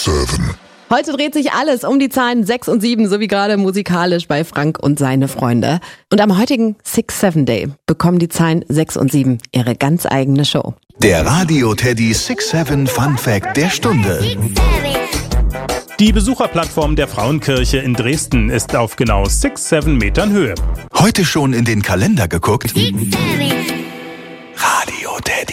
7. Heute dreht sich alles um die Zahlen 6 und 7, so wie gerade musikalisch bei Frank und seine Freunde. Und am heutigen 6-7 Day bekommen die Zahlen 6 und 7 ihre ganz eigene Show. Der Radio Teddy 6-7 Fun Fact der Stunde. Die Besucherplattform der Frauenkirche in Dresden ist auf genau 6-7 Metern Höhe. Heute schon in den Kalender geguckt? 6-7. Radio Teddy.